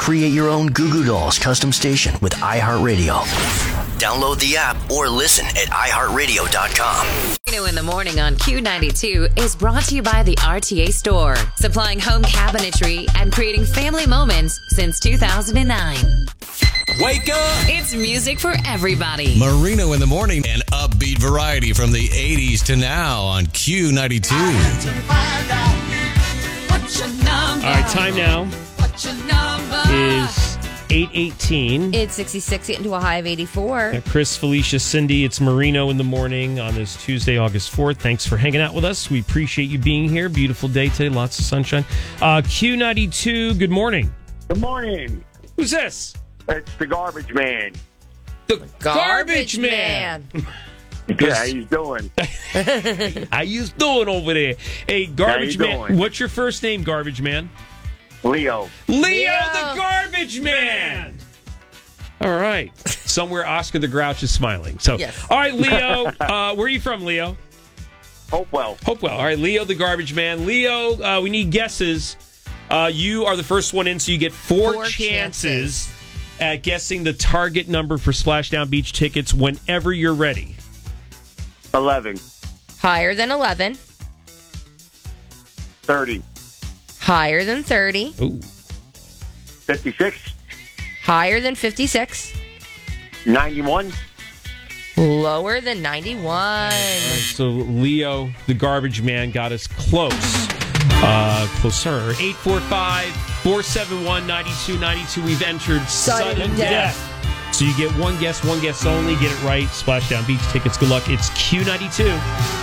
create your own Goo Goo Dolls custom station with iHeartRadio. Download the app or listen at iHeartRadio.com. In the morning on Q92 is brought to you by the RTA Store, supplying home cabinetry and creating family moments since 2009. Wake up! It's music for everybody. Marino in the morning and upbeat variety from the 80s to now on Q92. All right, time now is 8:18. It's 66, getting to a high of 84. Chris, Felicia, Cindy, it's Marino in the morning on this Tuesday, August 4th. Thanks for hanging out with us. We appreciate you being here. Beautiful day today, lots of sunshine. Q92, good morning. Good morning. Who's this? It's the Garbage Man. The Garbage Man. Yeah, how you doing? How you doing over there? Hey, Garbage How you Man. doing? What's your first name, Garbage Man? Leo. Leo the Garbage Man. All right. Somewhere Oscar the Grouch is smiling. So, Yes. All right, Leo. Where are you from, Leo? Hopewell. Hopewell. All right, Leo the Garbage Man. Leo, we need guesses. You are the first one in, so you get four chances at guessing the target number for Splashdown Beach tickets whenever you're ready. 11. Higher than 11. 30. Higher than 30. Ooh. 56. Higher than 56. 91. Lower than 91. So Leo, the Garbage Man, got us close. Closer. 845-471-9292. We've entered sudden death. So you get one guess only. Get it right. Splashdown Beach tickets. Good luck. It's Q92.